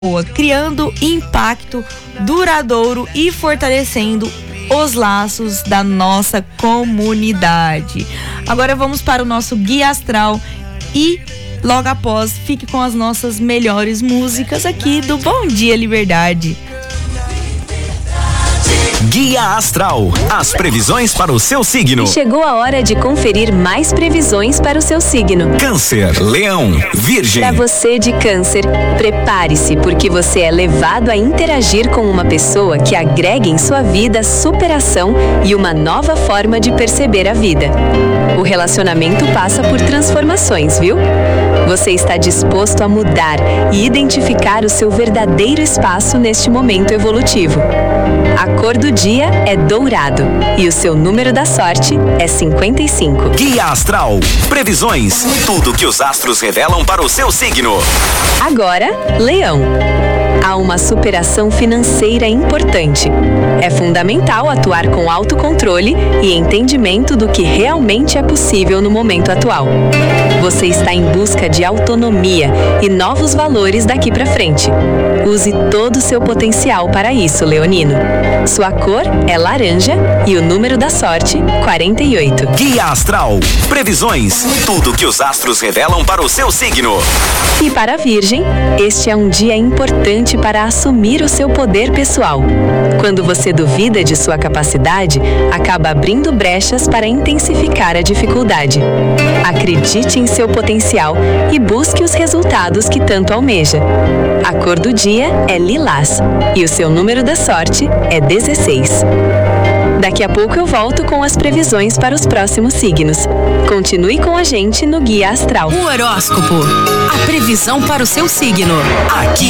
criando impacto duradouro e fortalecendo os laços da nossa comunidade. Agora vamos para o nosso Guia Astral e logo após fique com as nossas melhores músicas aqui do Bom Dia Liberdade. Guia Astral, as previsões para o seu signo. Chegou a hora de conferir mais previsões para o seu signo. Câncer, Leão, Virgem. Para você de Câncer, prepare-se porque você é levado a interagir com uma pessoa que agrega em sua vida superação e uma nova forma de perceber a vida. O relacionamento passa por transformações, viu? Você está disposto a mudar e identificar o seu verdadeiro espaço neste momento evolutivo. A cor do dia é dourado e o seu número da sorte é 55. Guia Astral, previsões, tudo que os astros revelam para o seu signo. Agora, Leão. Há uma superação financeira importante. É fundamental atuar com autocontrole e entendimento do que realmente é possível no momento atual. Você está em busca de autonomia e novos valores daqui para frente. Use todo o seu potencial para isso, leonino. Sua cor é laranja e o número da sorte, 48. Guia Astral, previsões, tudo que os astros revelam para o seu signo. E para a Virgem, este é um dia importante para assumir o seu poder pessoal. Quando você duvida de sua capacidade, acaba abrindo brechas para intensificar a dificuldade. Acredite em seu potencial e busque os resultados que tanto almeja. A cor do dia é lilás e o seu número da sorte é 16. Daqui a pouco eu volto com as previsões para os próximos signos. Continue com a gente no Guia Astral. O horóscopo, a previsão para o seu signo. Aqui